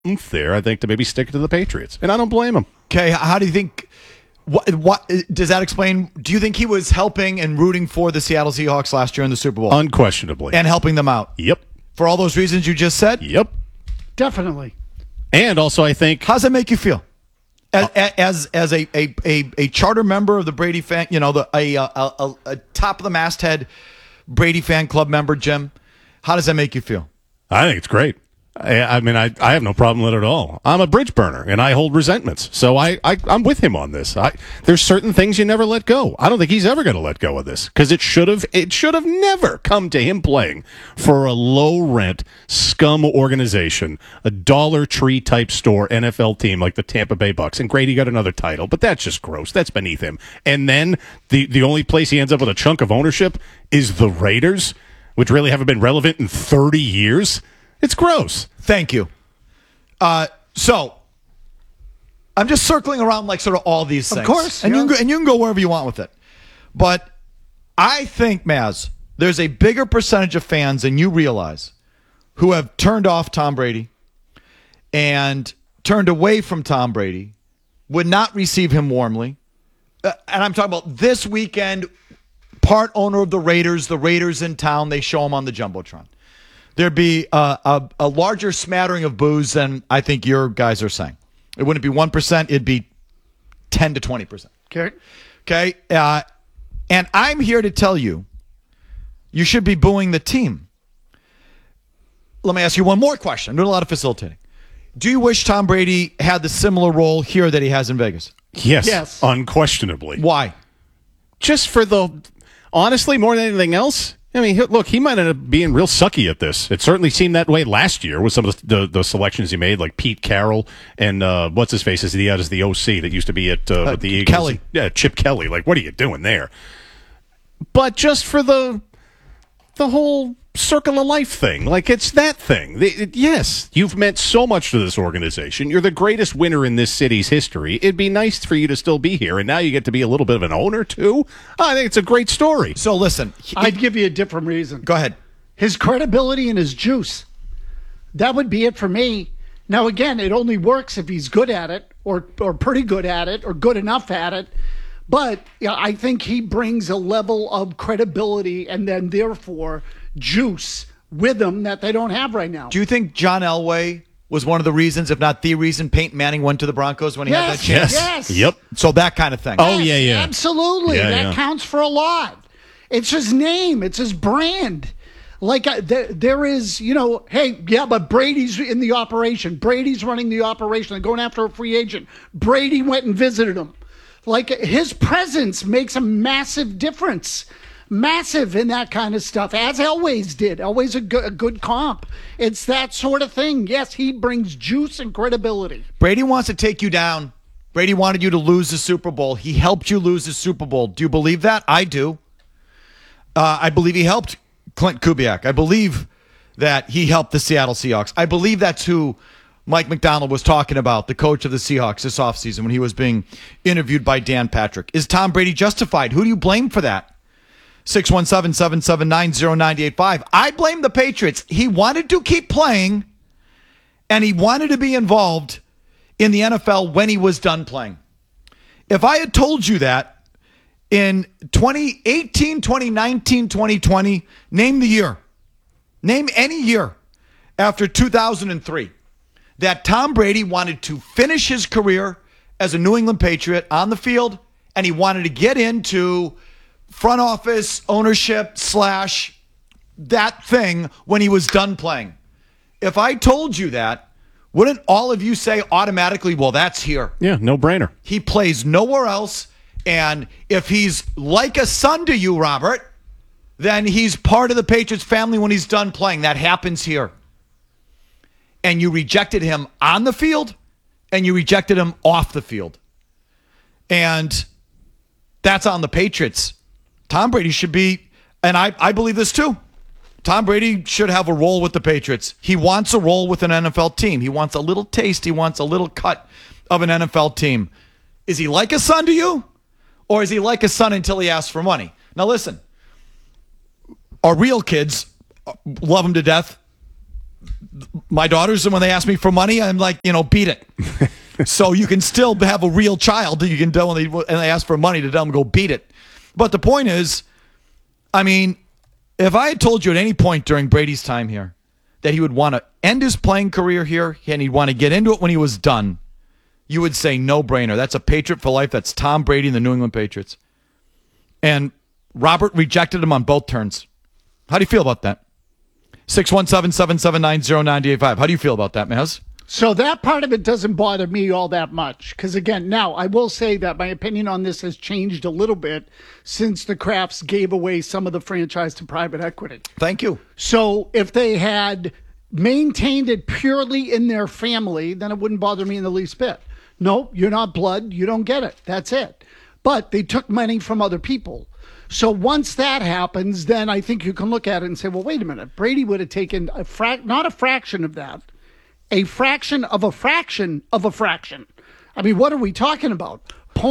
oomph there, I think, to maybe stick it to the Patriots. And I don't blame him. Okay, how do you think? What does that explain? Do you think he was helping and rooting for the Seattle Seahawks last year in the Super Bowl? Unquestionably. And helping them out? Yep. For all those reasons you just said? Yep. Definitely. And also, I think... How does that make you feel? As a charter member of the Brady fan, a top of the masthead Brady fan club member, Jim, how does that make you feel? I think it's great. I mean, I have no problem with it at all. I'm a bridge burner, and I hold resentments. So I'm with him on this. There's certain things you never let go. I don't think he's ever going to let go of this because it should have never come to him playing for a low-rent scum organization, a Dollar Tree-type store NFL team like the Tampa Bay Bucks. And Grady got another title, but that's just gross. That's beneath him. And then the only place he ends up with a chunk of ownership is the Raiders, which really haven't been relevant in 30 years. It's gross. Thank you. So I'm just circling around like sort of all these things. Of course. And, yeah. you can go wherever you want with it. But I think, Maz, there's a bigger percentage of fans than you realize who have turned off Tom Brady and turned away from Tom Brady, would not receive him warmly. And I'm talking about this weekend, part owner of the Raiders in town, they show him on the Jumbotron. There'd be a larger smattering of boos than I think your guys are saying. It wouldn't be 1%. It'd be 10 to 20%. Okay. And I'm here to tell you, you should be booing the team. Let me ask you one more question. I'm doing a lot of facilitating. Do you wish Tom Brady had the similar role here that he has in Vegas? Yes. Unquestionably. Why? Just for honestly, more than anything else. I mean, look, he might end up being real sucky at this. It certainly seemed that way last year with some of the selections he made, like Pete Carroll and what's his face as the OC that used to be at the Eagles. Kelly. Yeah, Chip Kelly. Like, what are you doing there? But just for the whole circle of life thing, like it's that thing. Yes, you've meant so much to this organization. You're the greatest winner in this city's history. It'd be nice for you to still be here, and now you get to be a little bit of an owner too. I think it's a great story. So listen, I'd give you a different reason. Go ahead. His credibility and his juice. That would be it for me. Now, again, it only works if he's good at it or pretty good at it or good enough at it. But I think he brings a level of credibility and then therefore juice with him that they don't have right now. Do you think John Elway was one of the reasons, if not the reason, Peyton Manning went to the Broncos when he had that chance? Yes. Yep. So that kind of thing. Oh, yeah. Absolutely. That counts for a lot. It's his name. It's his brand. Like there is, but Brady's in the operation. Brady's running the operation. They're going after a free agent. Brady went and visited him. Like his presence makes a massive difference. Massive in that kind of stuff, as Elway's did. Elway's a good comp. It's that sort of thing. Yes, he brings juice and credibility. Brady wants to take you down. Brady wanted you to lose the Super Bowl. He helped you lose the Super Bowl. Do you believe that? I do. I believe he helped Clint Kubiak. I believe that he helped the Seattle Seahawks. I believe that's who Mike McDonald was talking about, the coach of the Seahawks this offseason when he was being interviewed by Dan Patrick. Is Tom Brady justified? Who do you blame for that? 617-779-0985. I blame the Patriots. He wanted to keep playing, and he wanted to be involved in the NFL when he was done playing. If I had told you that in 2018, 2019, 2020, name the year. Name any year after 2003 that Tom Brady wanted to finish his career as a New England Patriot on the field, and he wanted to get into front office ownership / that thing when he was done playing. If I told you that, wouldn't all of you say automatically, well, that's here? Yeah, no brainer. He plays nowhere else. And if he's like a son to you, Robert, then he's part of the Patriots family when he's done playing. That happens here. And you rejected him on the field and you rejected him off the field. And that's on the Patriots. Tom Brady should be, and I believe this too, Tom Brady should have a role with the Patriots. He wants a role with an NFL team. He wants a little taste. He wants a little cut of an NFL team. Is he like a son to you? Or is he like a son until he asks for money? Now listen, our real kids love him to death. my daughters, and when they ask me for money, I'm like, beat it. So you can still have a real child that you can tell when they ask for money to tell them go beat it. But the point is, I mean, if I had told you at any point during Brady's time here that he would want to end his playing career here and he'd want to get into it when he was done, you would say no brainer. That's a Patriot for life. That's Tom Brady and the New England Patriots. And Robert rejected him on both turns. How do you feel about that? 617-779-0985. How do you feel about that, Maz? So that part of it doesn't bother me all that much. Because again, now I will say that my opinion on this has changed a little bit since the Krafts gave away some of the franchise to private equity. Thank you. So if they had maintained it purely in their family, then it wouldn't bother me in the least bit. No, you're not blood. You don't get it. That's it. But they took money from other people. So once that happens, then I think you can look at it and say, well, wait a minute. Brady would have taken not a fraction of that, a fraction of a fraction of a fraction. I mean, what are we talking about?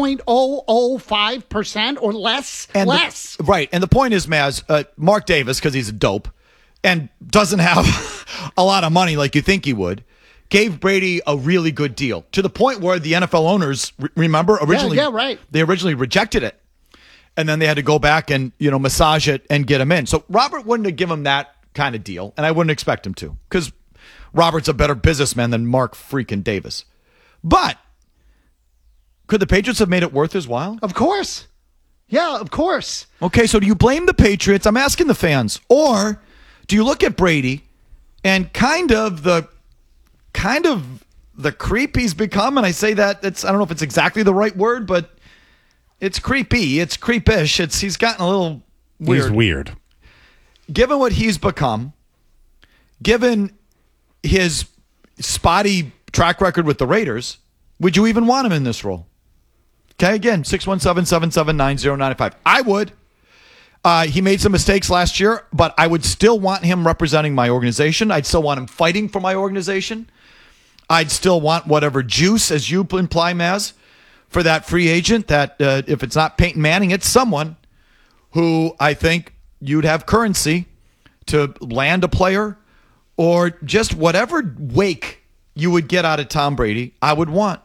0.005% or less? Less. Right. And the point is, Maz, Mark Davis, because he's a dope and doesn't have a lot of money like you think he would, gave Brady a really good deal to the point where the NFL owners, remember, originally, right. They originally rejected it. And then they had to go back and, massage it and get him in. So Robert wouldn't have given him that kind of deal, and I wouldn't expect him to, because Robert's a better businessman than Mark freaking Davis. But could the Patriots have made it worth his while? Of course. Yeah, of course. Okay, so do you blame the Patriots? I'm asking the fans. Or do you look at Brady and kind of the creep he's become? And I say that, I don't know if it's exactly the right word, but it's creepy. It's creepish. He's gotten a little weird. He's weird. Given what he's become, given his spotty track record with the Raiders, would you even want him in this role? Okay, again, 617-779-0985. I would. He made some mistakes last year, but I would still want him representing my organization. I'd still want him fighting for my organization. I'd still want whatever juice, as you imply, Maz, for that free agent that if it's not Peyton Manning, it's someone who I think you'd have currency to land a player or just whatever wake you would get out of Tom Brady, I would want.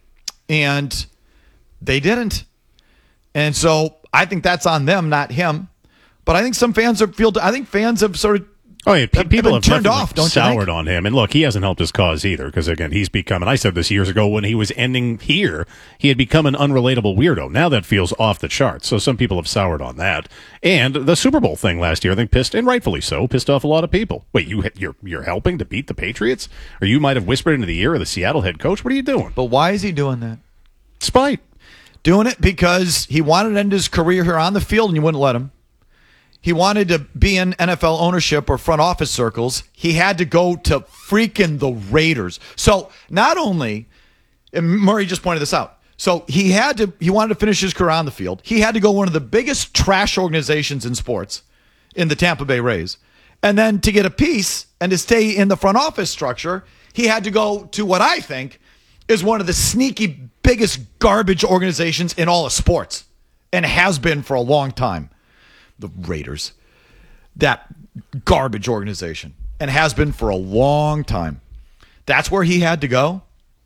And they didn't. And so I think that's on them, not him. But I think some fans have sort of people have turned off, don't you think? soured on him. And look, he hasn't helped his cause either, because again, he's become, and I said this years ago when he was ending here, he had become an unrelatable weirdo. Now that feels off the charts. So some people have soured on that. And the Super Bowl thing last year, I think and rightfully so, pissed off a lot of people. Wait, you're helping to beat the Patriots? Or you might have whispered into the ear of the Seattle head coach? What are you doing? But why is he doing that? Spite. Doing it because he wanted to end his career here on the field and you wouldn't let him. He wanted to be in NFL ownership or front office circles. He had to go to freaking the Raiders. So not only, and Murray just pointed this out, so he wanted to finish his career on the field. He had to go one of the biggest trash organizations in sports in the Tampa Bay Rays. And then to get a piece and to stay in the front office structure, he had to go to what I think is one of the sneaky biggest garbage organizations in all of sports and has been for a long time. The Raiders, that garbage organization, and has been for a long time. That's where he had to go.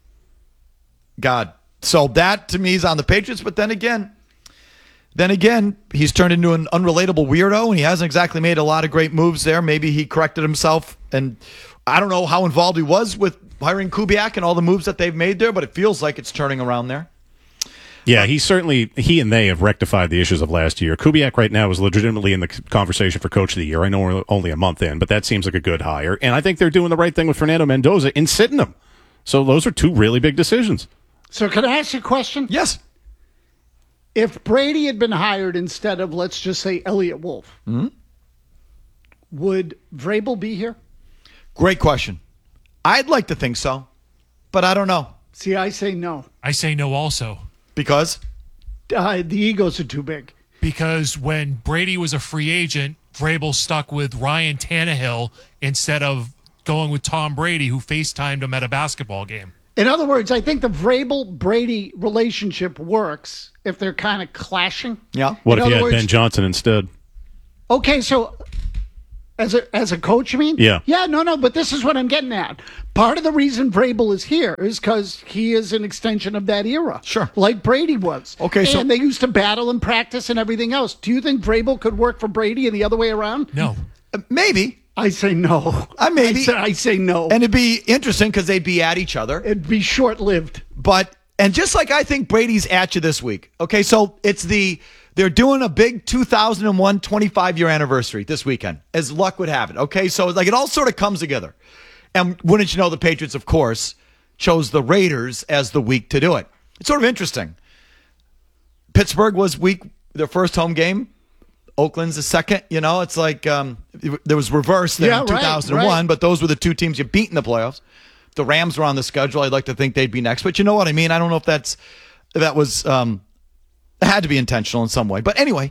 God. So that to me is on the Patriots, but then again, he's turned into an unrelatable weirdo, and he hasn't exactly made a lot of great moves there. Maybe he corrected himself, and I don't know how involved he was with hiring Kubiak and all the moves that they've made there, but it feels like it's turning around there. Yeah, he and they have rectified the issues of last year. Kubiak right now is legitimately in the conversation for Coach of the Year. I know we're only a month in, but that seems like a good hire. And I think they're doing the right thing with Fernando Mendoza in sitting him. So those are two really big decisions. So can I ask you a question? Yes. If Brady had been hired instead of, let's just say, Elliott Wolf, would Vrabel be here? Great question. I'd like to think so, but I don't know. See, I say no. I say no also. Because? The egos are too big. Because when Brady was a free agent, Vrabel stuck with Ryan Tannehill instead of going with Tom Brady, who FaceTimed him at a basketball game. In other words, I think the Vrabel-Brady relationship works if they're kind of clashing. Yeah. What if you had Ben Johnson instead? Okay, so As a coach, you mean? Yeah. Yeah, no, but this is what I'm getting at. Part of the reason Vrabel is here is because he is an extension of that era. Sure. Like Brady was. Okay, so- And they used to battle and practice and everything else. Do you think Vrabel could work for Brady and the other way around? No. Maybe. I say no. Maybe. I say no. And it'd be interesting because they'd be at each other. It'd be short-lived. And just like I think Brady's at you this week. Okay, so they're doing a big 2001 25-year anniversary this weekend, as luck would have it. Okay, so like it all sort of comes together. And wouldn't you know, the Patriots, of course, chose the Raiders as the week to do it. It's sort of interesting. Pittsburgh was their first home game. Oakland's the second. You know, it's like there was reverse there in 2001, right. but those were the two teams you beat in the playoffs. The Rams were on the schedule. I'd like to think they'd be next, but you know what I mean? I don't know if that was had to be intentional in some way. But anyway,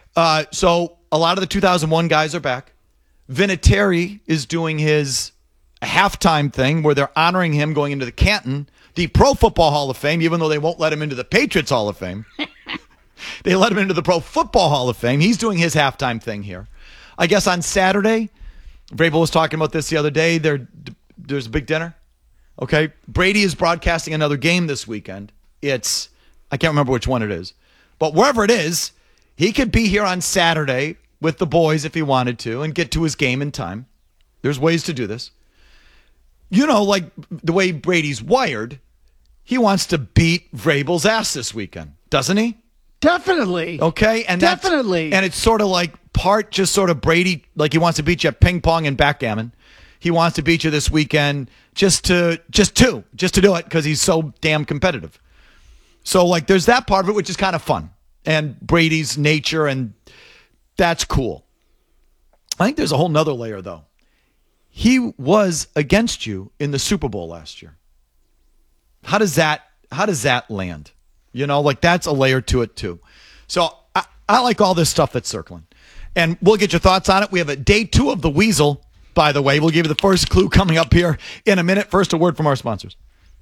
so a lot of the 2001 guys are back. Vinatieri is doing his halftime thing where they're honoring him going into the Canton, the Pro Football Hall of Fame, even though they won't let him into the Patriots Hall of Fame. They let him into the Pro Football Hall of Fame. He's doing his halftime thing here. I guess on Saturday, Vrabel was talking about this the other day. There's a big dinner. Okay, Brady is broadcasting another game this weekend. I can't remember which one it is. But wherever it is, he could be here on Saturday with the boys if he wanted to and get to his game in time. There's ways to do this. You know, like the way Brady's wired, he wants to beat Vrabel's ass this weekend, doesn't he? Definitely. Okay, and definitely. And it's sort of like part just sort of Brady, like he wants to beat you at ping pong and backgammon. He wants to beat you this weekend just to do it because he's so damn competitive. So like there's that part of it, which is kind of fun, and Brady's nature, and that's cool. I think there's a whole nother layer though. He was against you in the Super Bowl last year. How does that land? You know, like that's a layer to it too. So I like all this stuff that's circling, and we'll get your thoughts on it. We have a day 2 of the Weasel, by the way. We'll give you the first clue coming up here in a minute. First, a word from our sponsors.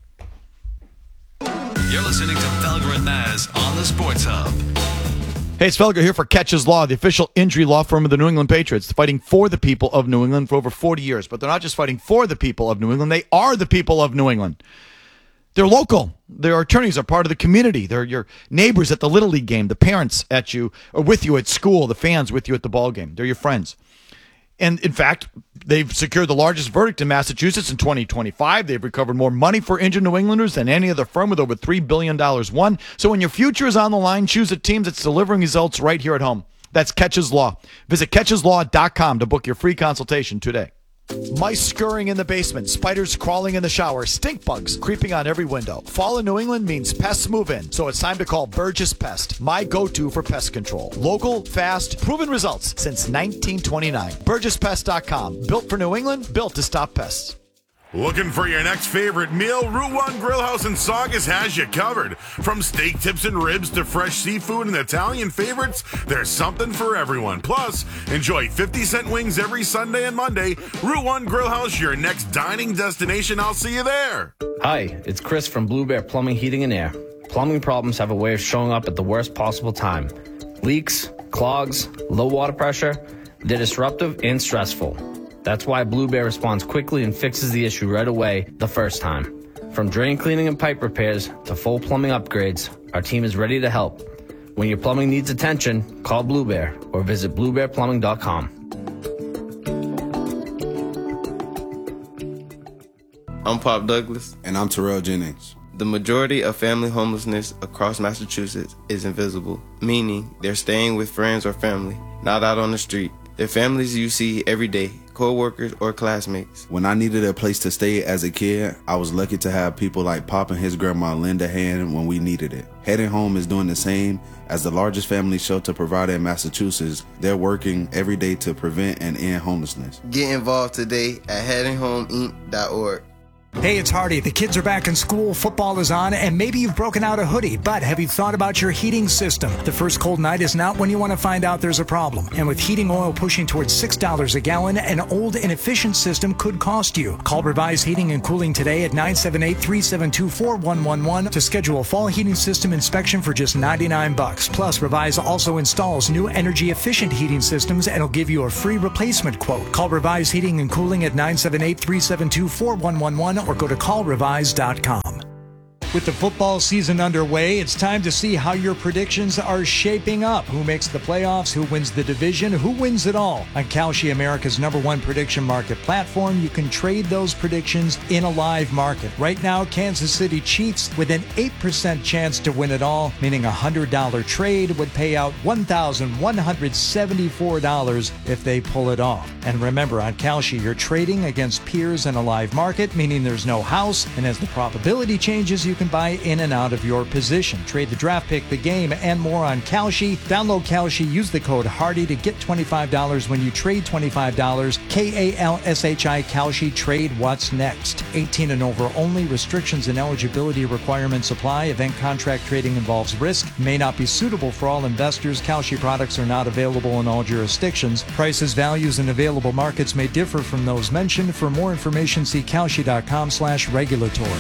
You're listening to Felger and Maz on the Sports Hub. Hey, it's Felger here for Catches Law, the official injury law firm of the New England Patriots, fighting for the people of New England for over 40 years. But they're not just fighting for the people of New England. They are the people of New England. They're local. Their attorneys are part of the community. They're your neighbors at the Little League game, the parents at you or with you at school, the fans with you at the ball game. They're your friends. And in fact, they've secured the largest verdict in Massachusetts in 2025. They've recovered more money for injured New Englanders than any other firm with over $3 billion won. So when your future is on the line, choose a team that's delivering results right here at home. That's Catches Law. Visit catcheslaw.com to book your free consultation today. Mice scurrying in the basement, spiders crawling in the shower, stink bugs creeping on every window. Fall in New England means pests move in, so it's time to call Burgess Pest, my go-to for pest control. Local, fast, proven results since 1929. BurgessPest.com. Built for New England, built to stop pests. Looking for your next favorite meal? Route 1 Grillhouse in Saugus has you covered. From steak tips and ribs to fresh seafood and Italian favorites, there's something for everyone. Plus, enjoy 50-cent wings every Sunday and Monday. Route 1 Grillhouse, your next dining destination. I'll see you there. Hi, it's Chris from Blue Bear Plumbing, Heating, and Air. Plumbing problems have a way of showing up at the worst possible time. Leaks, clogs, low water pressure, they're disruptive and stressful. That's why Blue Bear responds quickly and fixes the issue right away the first time. From drain cleaning and pipe repairs to full plumbing upgrades, our team is ready to help. When your plumbing needs attention, call Blue Bear or visit bluebearplumbing.com. I'm Pop Douglas. And I'm Terrell Jennings. The majority of family homelessness across Massachusetts is invisible, meaning they're staying with friends or family, not out on the street. They're families you see every day, co-workers or classmates. When I needed a place to stay as a kid, I was lucky to have people like Pop and his grandma lend a hand when we needed it. Heading Home is doing the same. As the largest family shelter provider in Massachusetts, they're working every day to prevent and end homelessness. Get involved today at headinghomeinc.org. Hey, it's Hardy. The kids are back in school, football is on, and maybe you've broken out a hoodie, but have you thought about your heating system? The first cold night is not when you want to find out there's a problem. And with heating oil pushing towards $6 a gallon, an old, inefficient system could cost you. Call Revise Heating and Cooling today at 978-372-4111 to schedule a fall heating system inspection for just $99. Plus, Revise also installs new energy-efficient heating systems and will give you a free replacement quote. Call Revise Heating and Cooling at 978-372-4111 or go to callrevise.com. With the football season underway, it's time to see how your predictions are shaping up. Who makes the playoffs? Who wins the division? Who wins it all? On Kalshi, America's #1 prediction market platform, you can trade those predictions in a live market. Right now, Kansas City Chiefs with an 8% chance to win it all, meaning a $100 trade would pay out $1,174 if they pull it off. And remember, on Kalshi, you're trading against peers in a live market, meaning there's no house, and as the probability changes, you can buy in and out of your position. Trade the draft pick, the game, and more on Kalshi. Download Kalshi, use the code HARDY to get $25 when you trade $25. KALSHI Kalshi, trade what's next. 18 and over only. Restrictions and eligibility requirements apply. Event contract trading involves risk. May not be suitable for all investors. Kalshi products are not available in all jurisdictions. Prices, values, and available markets may differ from those mentioned. For more information, see kalshi.com/regulatory.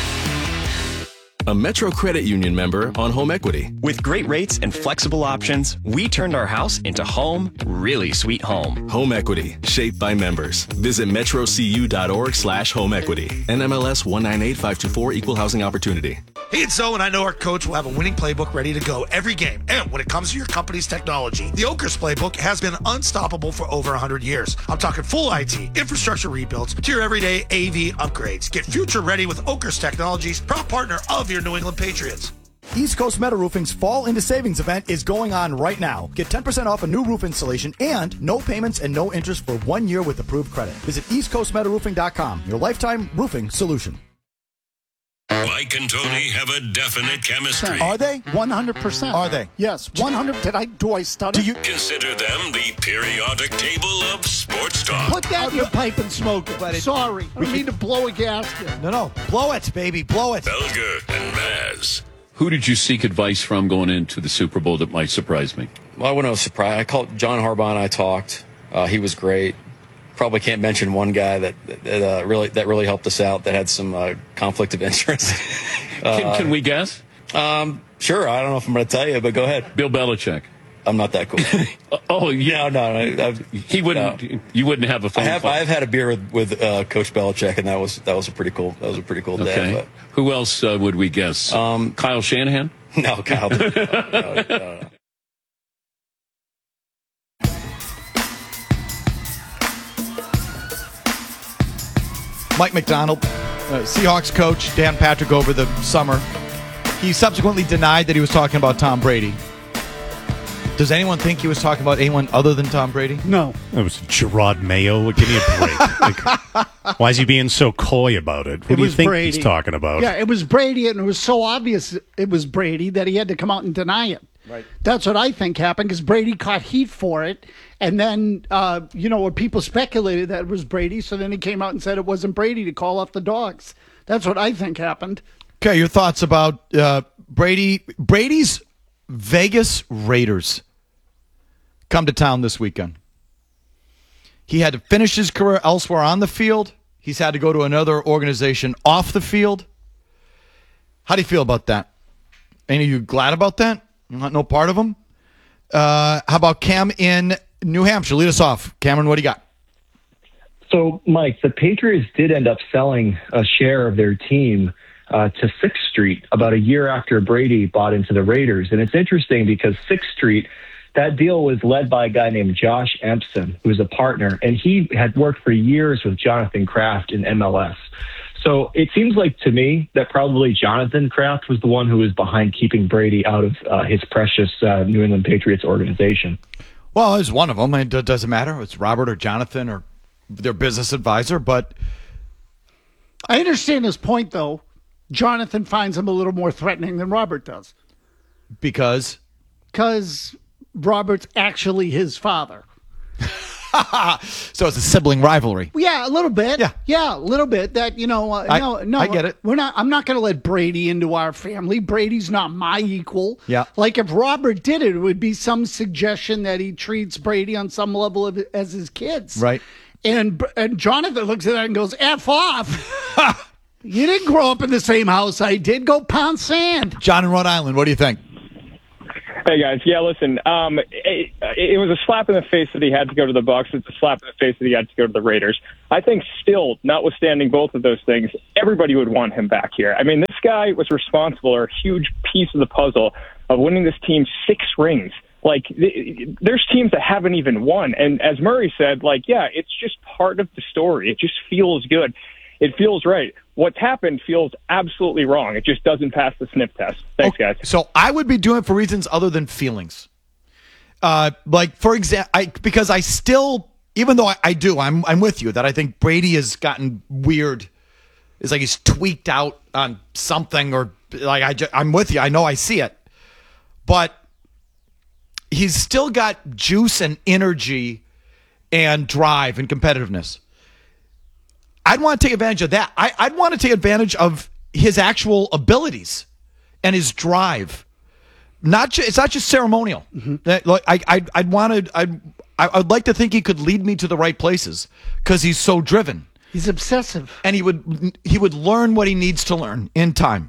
A Metro Credit Union member on home equity. With great rates and flexible options, we turned our house into home, really sweet home. Home equity, shaped by members. Visit metrocu.org/home equity. NMLS 198524, Equal Housing Opportunity. Hey, it's Zoe, and I know our coach will have a winning playbook ready to go every game. And when it comes to your company's technology, the Okers playbook has been unstoppable for over 100 years. I'm talking full IT, infrastructure rebuilds, to your everyday AV upgrades. Get future ready with Okers Technologies, proud partner of your New England Patriots. East Coast Metal Roofing's Fall into Savings event is going on right now. Get 10% off a new roof installation and no payments and no interest for 1 year with approved credit. Visit eastcoastmetalroofing.com, your lifetime roofing solution. Mike and Tony have a definite chemistry. Are they? 100%. Are they? Yes, 100. Do I study? Do you consider them the periodic table of sports talk? Put that in your pipe and smoke it. Sorry. We need to blow a gasket. No. Blow it, baby. Blow it. Belger and Maz. Who did you seek advice from going into the Super Bowl that might surprise me? Well, I wouldn't have surprised. I called John Harbaugh and I talked. He was great. Probably can't mention one guy that really helped us out that had some conflict of interest. Can we guess? Sure. I don't know if I'm going to tell you, but go ahead. Bill Belichick. I'm not that cool. Oh yeah, no. He wouldn't. No. You wouldn't have a phone call. I've had a beer with Coach Belichick, and that was a pretty cool. That was a pretty cool day. Okay. But. Who else would we guess? Kyle Shanahan? No, Kyle. No. Mike McDonald, Seahawks coach, Dan Patrick over the summer. He subsequently denied that he was talking about Tom Brady. Does anyone think he was talking about anyone other than Tom Brady? No. It was Gerard Mayo. Give me a break. Why is he being so coy about it? Who do you think he's talking about? Yeah, it was Brady, and it was so obvious it was Brady that he had to come out and deny it. Right. That's what I think happened, because Brady caught heat for it. And then, when people speculated that it was Brady, so then he came out and said it wasn't Brady to call off the dogs. That's what I think happened. Okay, your thoughts about Brady's Vegas Raiders come to town this weekend. He had to finish his career elsewhere on the field. He's had to go to another organization off the field. How do you feel about that? Any of you glad about that? Not no part of them? How about Cam in New Hampshire? Lead us off. Cameron, what do you got? So, Mike, the Patriots did end up selling a share of their team to Sixth Street about a year after Brady bought into the Raiders. And it's interesting because Sixth Street, that deal was led by a guy named Josh Empson, who was a partner, and he had worked for years with Jonathan Kraft in MLS. So it seems like to me that probably Jonathan Kraft was the one who was behind keeping Brady out of his precious New England Patriots organization. Well, it's one of them. It doesn't matter. It's Robert or Jonathan or their business advisor, but I understand his point, though. Jonathan finds him a little more threatening than Robert does. Because Robert's actually his father. So it's a sibling rivalry. Yeah, a little bit. Yeah, a little bit. That no, I get it. I'm not going to let Brady into our family. Brady's not my equal. Yeah. Like if Robert did it would be some suggestion that he treats Brady on some level as his kids. Right. And Jonathan looks at that and goes, "F off." You didn't grow up in the same house I did. Go pound sand. John in Rhode Island, what do you think? Hey guys, yeah, listen. It was a slap in the face that he had to go to the Bucs. It's a slap in the face that he had to go to the Raiders. I think still, notwithstanding both of those things, everybody would want him back here. I mean, this guy was responsible or a huge piece of the puzzle of winning this team 6 rings. Like, there's teams that haven't even won. And as Murray said, yeah, it's just part of the story. It just feels good. It feels right. What's happened feels absolutely wrong. It just doesn't pass the sniff test. Thanks, guys. So I would be doing it for reasons other than feelings. For example, because I still, even though I'm with you that I think Brady has gotten weird. It's like he's tweaked out on something, or I'm with you. I know I see it, but he's still got juice and energy and drive and competitiveness. I'd want to take advantage of that. I'd want to take advantage of his actual abilities and his drive. It's not just ceremonial. Mm-hmm. I'd like to think he could lead me to the right places because he's so driven. He's obsessive, and he would learn what he needs to learn in time.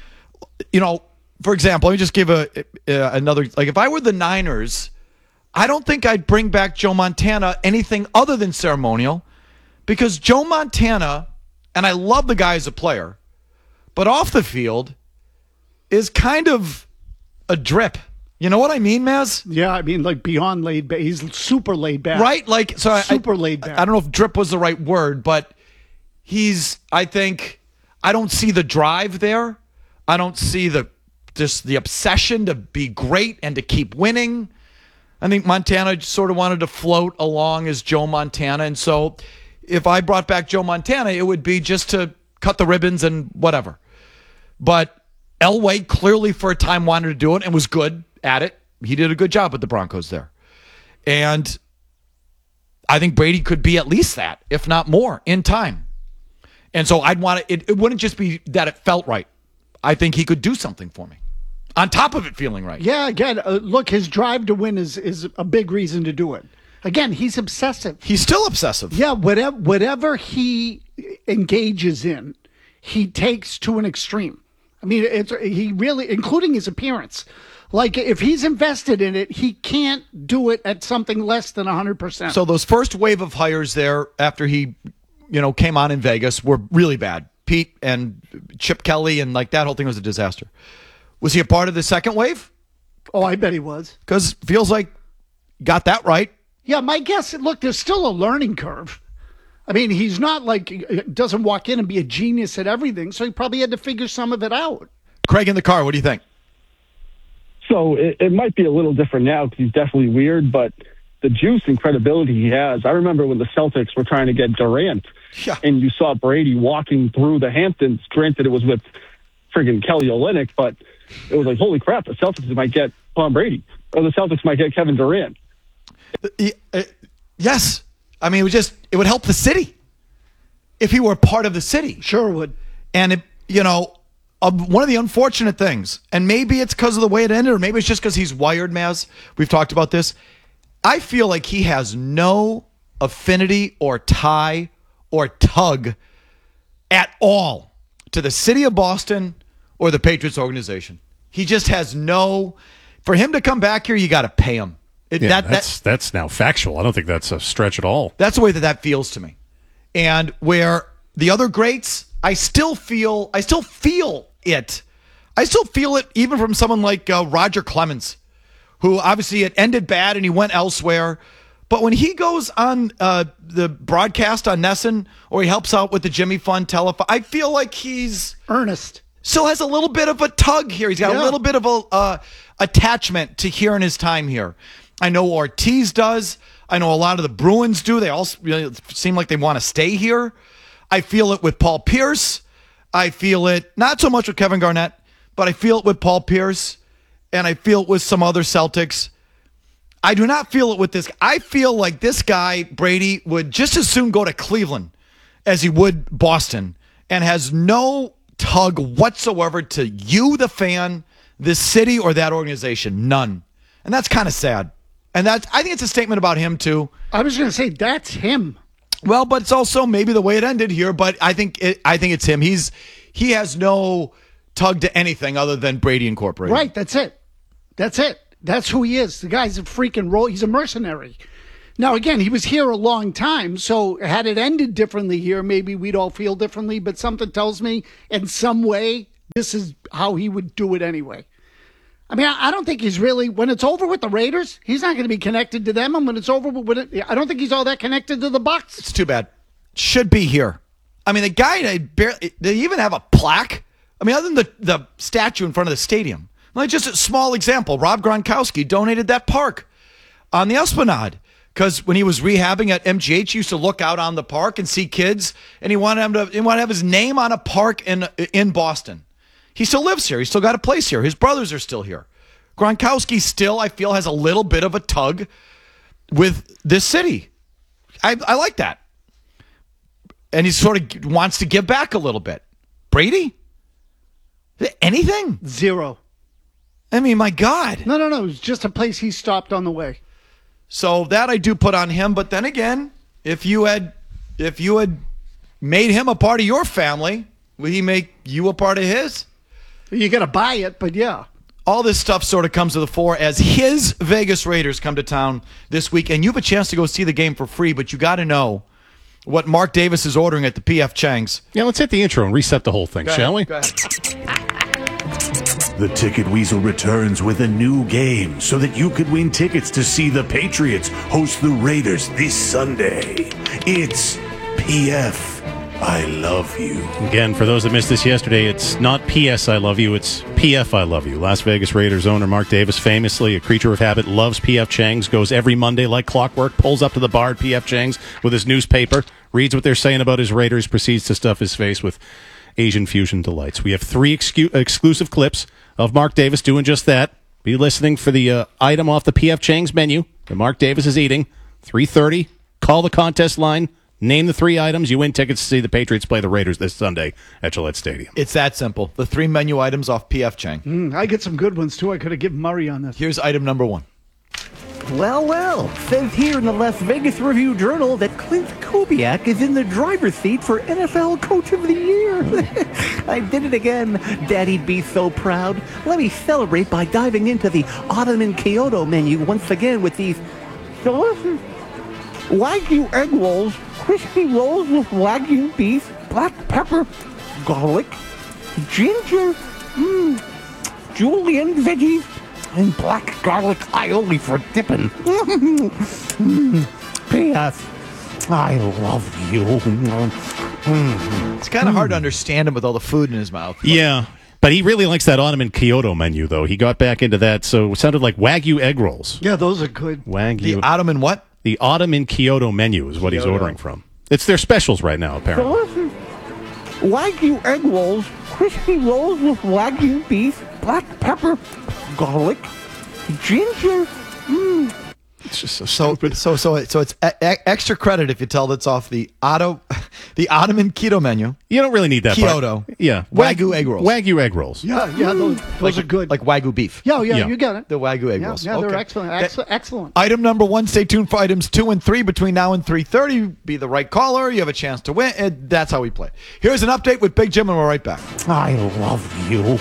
For example, let me just give another. Like if I were the Niners, I don't think I'd bring back Joe Montana anything other than ceremonial. Because Joe Montana, and I love the guy as a player, but off the field is kind of a drip. You know what I mean, Maz? Yeah, I mean, beyond laid back. He's super laid back. Right? Super laid back. I don't know if drip was the right word, but I don't see the drive there. I don't see the obsession to be great and to keep winning. I think Montana sort of wanted to float along as Joe Montana, and so if I brought back Joe Montana, it would be just to cut the ribbons and whatever. But Elway clearly for a time wanted to do it and was good at it. He did a good job with the Broncos there. And I think Brady could be at least that, if not more, in time. And so I'd want it wouldn't just be that it felt right. I think he could do something for me. On top of it feeling right. Yeah, again, look, his drive to win is a big reason to do it. Again, he's obsessive. He's still obsessive. Yeah, whatever he engages in, he takes to an extreme. I mean, he really, including his appearance. Like, if he's invested in it, he can't do it at something less than 100%. So those first wave of hires there after he, came on in Vegas were really bad. Pete and Chip Kelly and that whole thing was a disaster. Was he a part of the second wave? Oh, I bet he was. Because feels like got that right. Yeah, my guess, look, there's still a learning curve. I mean, he's not doesn't walk in and be a genius at everything, so he probably had to figure some of it out. Craig in the car, what do you think? So it might be a little different now because he's definitely weird, but the juice and credibility he has. I remember when the Celtics were trying to get Durant, and you saw Brady walking through the Hamptons. Granted, it was with friggin' Kelly Olynyk, but it was like, holy crap, the Celtics might get Tom Brady, or the Celtics might get Kevin Durant. Yes. I mean, it would help the city if he were part of the city. Sure would. And, one of the unfortunate things, and maybe it's because of the way it ended, or maybe it's just because he's wired, Maz. We've talked about this. I feel like he has no affinity or tie or tug at all to the city of Boston or the Patriots organization. He just has for him to come back here, you got to pay him. That's now factual. I don't think that's a stretch at all. That's the way that feels to me. And where the other greats, I still feel it. I still feel it even from someone like Roger Clemens, who obviously it ended bad and he went elsewhere. But when he goes on the broadcast on Nesson or he helps out with the Jimmy Fund telethon, I feel like he's earnest. Still has a little bit of a tug here. He's got a little bit of a attachment to here in his time here. I know Ortiz does. I know a lot of the Bruins do. They all seem like they want to stay here. I feel it with Paul Pierce. I feel it not so much with Kevin Garnett, but I feel it with Paul Pierce, and I feel it with some other Celtics. I do not feel it with this. I feel like this guy, Brady, would just as soon go to Cleveland as he would Boston and has no tug whatsoever to you, the fan, this city, or that organization. None. And that's kind of sad. And I think it's a statement about him, too. I was going to say, that's him. Well, but it's also maybe the way it ended here, but I think it's him. He has no tug to anything other than Brady Incorporated. Right, that's it. That's it. That's who he is. The guy's a freaking role. He's a mercenary. Now, again, he was here a long time, so had it ended differently here, maybe we'd all feel differently, but something tells me in some way this is how he would do it anyway. I mean, I don't think he's really, when it's over with the Raiders, he's not going to be connected to them, and when it's over with it, I don't think he's all that connected to the Bucs. It's too bad. Should be here. I mean, the guy, did he even have a plaque? I mean, other than the statue in front of the stadium. Like, just a small example, Rob Gronkowski donated that park on the Esplanade because when he was rehabbing at MGH, he used to look out on the park and see kids, and he wanted to have his name on a park in Boston. He still lives here. He's still got a place here. His brothers are still here. Gronkowski still, I feel, has a little bit of a tug with this city. I like that. And he sort of wants to give back a little bit. Brady? Anything? Zero. I mean, my God. No. It was just a place he stopped on the way. So that I do put on him. But then again, if you had made him a part of your family, would he make you a part of his? You got to buy it, but yeah. All this stuff sort of comes to the fore as his Vegas Raiders come to town this week. And you have a chance to go see the game for free, but you got to know what Mark Davis is ordering at the P.F. Chang's. Yeah, let's hit the intro and reset the whole thing, shall we? Go ahead. The Ticket Weasel returns with a new game so that you could win tickets to see the Patriots host the Raiders this Sunday. It's PF I Love You. Again, for those that missed this yesterday, it's not PS I Love You, it's PF I Love You. Las Vegas Raiders owner Mark Davis, famously a creature of habit, loves PF Chang's, goes every Monday like clockwork, pulls up to the bar at PF Chang's with his newspaper, reads what they're saying about his Raiders, proceeds to stuff his face with Asian fusion delights. We have 3 exclusive clips of Mark Davis doing just that. Be listening for the item off the PF Chang's menu that Mark Davis is eating. 3:30. Call the contest line. Name the 3 items. You win tickets to see the Patriots play the Raiders this Sunday at Gillette Stadium. It's that simple. The 3 menu items off PF Chang. I get some good ones, too. I could have given Murray on this. Here's item number 1. Well, says here in the Las Vegas Review-Journal that Clint Kubiak is in the driver's seat for NFL Coach of the Year. I did it again. Daddy'd be so proud. Let me celebrate by diving into the Autumn in Kyoto menu once again with these delicious Wagyu egg rolls, crispy rolls with Wagyu beef, black pepper, garlic, ginger, julienne veggies, and black garlic aioli for dipping. P.S. I love you. It's kind of hard to understand him with all the food in his mouth. Yeah, but he really likes that Autumn in Kyoto menu, though. He got back into that, so it sounded like Wagyu egg rolls. Yeah, those are good. Wagyu. The Autumn in what? The Autumn in Kyoto menu is what he's ordering from. It's their specials right now, apparently. Delicious Wagyu egg rolls, crispy rolls with Wagyu beef, black pepper, garlic, ginger. It's just so stupid. So it's extra credit if you tell that's off the Autumn in Keto menu. You don't really need that Kyoto. part. Yeah. Wagyu egg rolls. Wagyu egg rolls. Yeah, those are good. Like Wagyu beef. Yeah, you got it. The Wagyu egg rolls. Yeah, they're Okay. excellent. Excellent. Item number 1, stay tuned for items 2 and 3 between now and 3:30. Be the right caller. You have a chance to win. And that's how we play. Here's an update with Big Jim, and we're right back. I love you.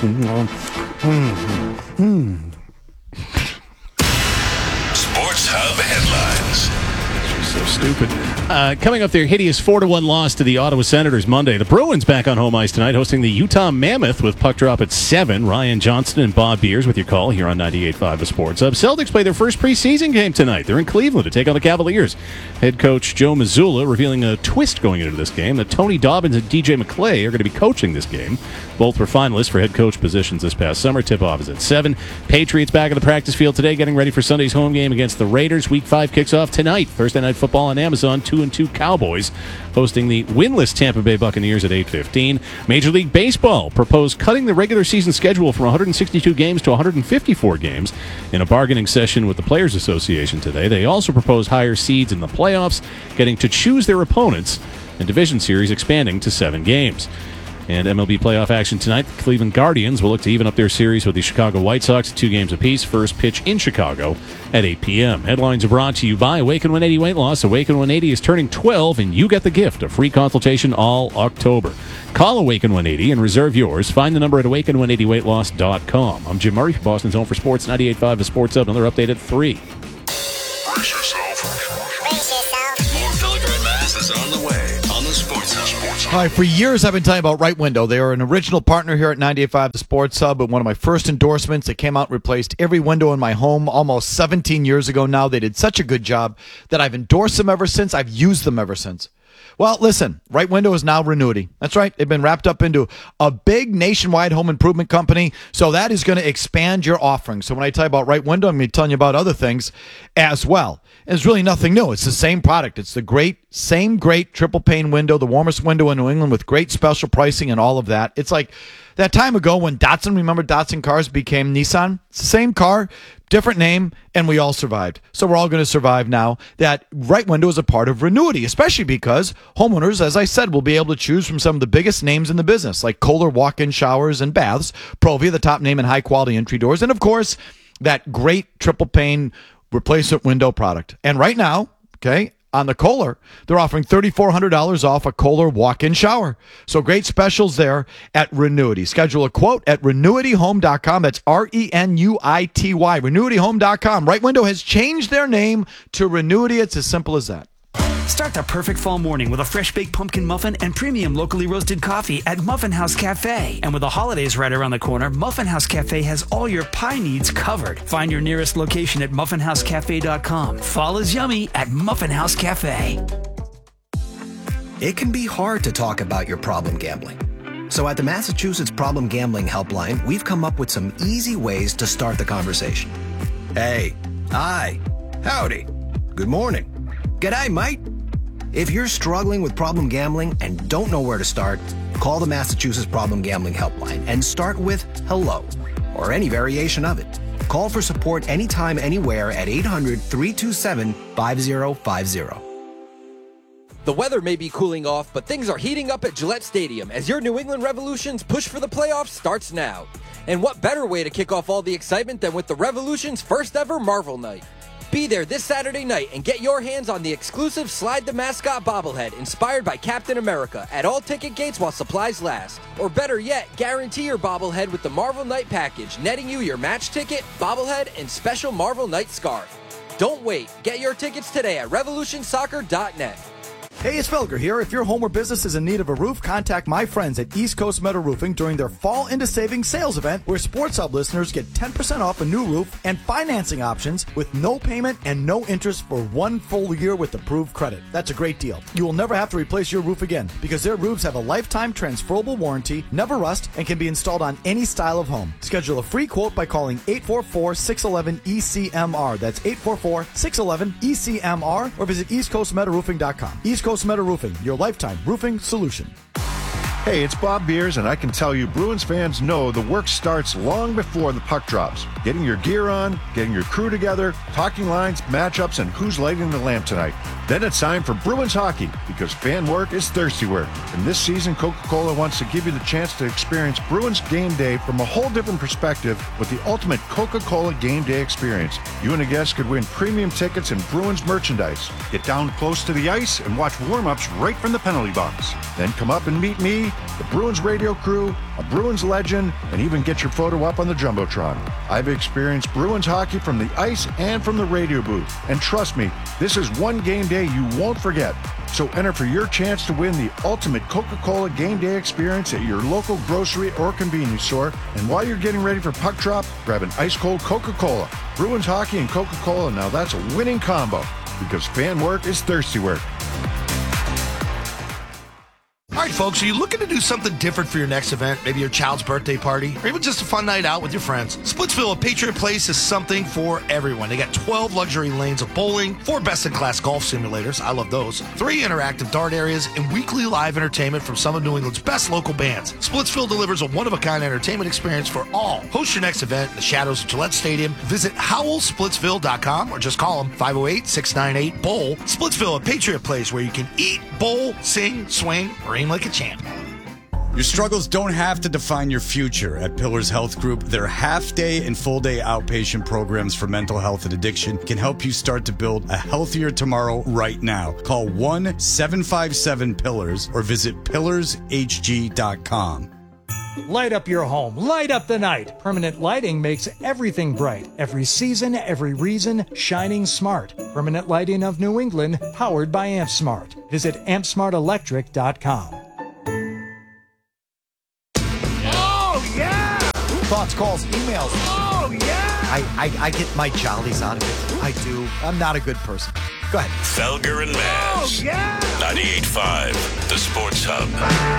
Sports Hub headlines. So stupid. Coming up, their hideous 4-1 loss to the Ottawa Senators Monday. The Bruins back on home ice tonight, hosting the Utah Mammoth with puck drop at 7. Ryan Johnston and Bob Beers with your call here on 98.5 The Sports Hub. Celtics play their first preseason game tonight. They're in Cleveland to take on the Cavaliers. Head coach Joe Mazzulla revealing a twist going into this game, that Tony Dobbins and DJ McClay are going to be coaching this game. Both were finalists for head coach positions this past summer. Tip-off is at 7. Patriots back at the practice field today, getting ready for Sunday's home game against the Raiders. Week 5 kicks off tonight. Thursday Night football on Amazon. 2-2 Cowboys hosting the winless Tampa Bay Buccaneers at 8:15. Major League Baseball proposed cutting the regular season schedule from 162 games to 154 games in a bargaining session with the Players Association today. They also proposed higher seeds in the playoffs, getting to choose their opponents, and division series expanding to 7 games. And MLB playoff action tonight. The Cleveland Guardians will look to even up their series with the Chicago White Sox, 2 games apiece. First pitch in Chicago at 8 p.m. Headlines are brought to you by Awaken 180 Weight Loss. Awaken 180 is turning 12, and you get the gift of free consultation all October. Call Awaken 180 and reserve yours. Find the number at awaken180weightloss.com. I'm Jim Murray, Boston's Home for Sports, 98.5 The Sports Hub. Another update at 3. Brace yourself. More Pilgrim Mass is on the way on the Sports Hub. All right, for years I've been telling you about Right Window. They are an original partner here at 98.5 The Sports Hub, and one of my first endorsements. They came out and replaced every window in my home almost 17 years ago now. They did such a good job that I've endorsed them ever since. I've used them ever since. Well, listen, Right Window is now Renuity. That's right. They've been wrapped up into a big nationwide home improvement company, so that is going to expand your offering. So when I tell you about Right Window, I'm going to be telling you about other things as well. And it's really nothing new. It's the same product. It's the same great triple pane window, the warmest window in New England with great special pricing and all of that. It's like that time ago when Datsun, remember Datsun cars became Nissan? It's the same car, different name, and we all survived. So we're all going to survive now. That Right Window is a part of Renuity, especially because homeowners, as I said, will be able to choose from some of the biggest names in the business, like Kohler walk-in showers and baths, Provia, the top name in high-quality entry doors, and, of course, that great triple pane replacement window product. And right now, okay, on the Kohler, they're offering $3,400 off a Kohler walk-in shower. So great specials there at Renuity. Schedule a quote at RenuityHome.com. That's RENUITY, RenuityHome.com. Right Window has changed their name to Renuity. It's as simple as that. Start the perfect fall morning with a fresh baked pumpkin muffin and premium locally roasted coffee at Muffin House Cafe. And with the holidays right around the corner, Muffin House Cafe has all your pie needs covered. Find your nearest location at muffinhousecafe.com. Fall is yummy at Muffin House Cafe. It can be hard to talk about your problem gambling. So at the Massachusetts Problem Gambling Helpline, we've come up with some easy ways to start the conversation. Hey, hi, howdy, good morning, g'day, mate. If you're struggling with problem gambling and don't know where to start, call the Massachusetts Problem Gambling Helpline and start with hello, or any variation of it. Call for support anytime, anywhere at 800-327-5050. The weather may be cooling off, but things are heating up at Gillette Stadium as your New England Revolution's push for the playoffs starts now. And what better way to kick off all the excitement than with the Revolution's first ever Marvel Night? Be there this Saturday night and get your hands on the exclusive Slide the Mascot bobblehead inspired by Captain America at all ticket gates while supplies last. Or better yet, guarantee your bobblehead with the Marvel Night package, netting you your match ticket, bobblehead, and special Marvel Night scarf. Don't wait. Get your tickets today at revolutionsoccer.net. Hey, it's Felger here. If your home or business is in need of a roof, contact my friends at East Coast Metal Roofing during their Fall into Savings sales event, where Sports Hub listeners get 10% off a new roof and financing options with no payment and no interest for 1 full year with approved credit. That's a great deal. You will never have to replace your roof again because their roofs have a lifetime transferable warranty, never rust, and can be installed on any style of home. Schedule a free quote by calling 844-611-ECMR. That's 844-611-ECMR, or visit eastcoastmetalroofing.com. East Coast Metal Roofing, your lifetime roofing solution. Hey, it's Bob Beers, and I can tell you Bruins fans know the work starts long before the puck drops. Getting your gear on, getting your crew together, talking lines, matchups, and who's lighting the lamp tonight. Then it's time for Bruins hockey, because fan work is thirsty work. And this season, Coca-Cola wants to give you the chance to experience Bruins game day from a whole different perspective with the ultimate Coca-Cola game day experience. You and a guest could win premium tickets and Bruins merchandise. Get down close to the ice and watch warm-ups right from the penalty box. Then come up and meet me, the Bruins radio crew, a Bruins legend, and even get your photo up on the Jumbotron. I've experienced Bruins hockey from the ice and from the radio booth. And trust me, this is one game day you won't forget. So enter for your chance to win the ultimate Coca-Cola game day experience at your local grocery or convenience store. And while you're getting ready for puck drop, grab an ice-cold Coca-Cola. Bruins hockey and Coca-Cola, now that's a winning combo, because fan work is thirsty work. All right, folks, are you looking to do something different for your next event? Maybe your child's birthday party, or even just a fun night out with your friends? Splitsville, a Patriot Place, is something for everyone. They got 12 luxury lanes of bowling, 4 best-in-class golf simulators, I love those, 3 interactive dart areas, and weekly live entertainment from some of New England's best local bands. Splitsville delivers a one-of-a-kind entertainment experience for all. Host your next event in the shadows of Gillette Stadium. Visit howellsplitsville.com or just call them 508-698-BOWL. Splitsville, a Patriot Place where you can eat, bowl, sing, swing, or aim like a champ. Your struggles don't have to define your future. At Pillars Health Group, their half-day and full-day outpatient programs for mental health and addiction can help you start to build a healthier tomorrow right now. Call 1-757-PILLARS or visit pillarshg.com. Light up your home. Light up the night. Permanent lighting makes everything bright. Every season, every reason, shining smart. Permanent Lighting of New England, powered by AmpSmart. Visit ampsmartelectric.com. Thoughts, calls, emails. Oh, yeah. I get my jollies out of it. I do. I'm not a good person. Go ahead. Felger and Maz. Oh, yeah. 98.5, the Sports Hub.